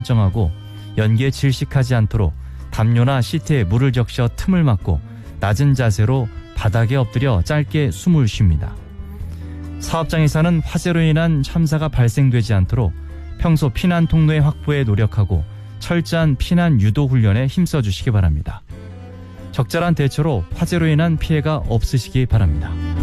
정하고 연기에 질식하지 않도록 담요나 시트에 물을 적셔 틈을 막고 낮은 자세로 바닥에 엎드려 짧게 숨을 쉽니다. 사업장에서는 화재로 인한 참사가 발생되지 않도록 평소 피난 통로의 확보에 노력하고 철저한 피난 유도 훈련에 힘써 주시기 바랍니다. 적절한 대처로 화재로 인한 피해가 없으시기 바랍니다.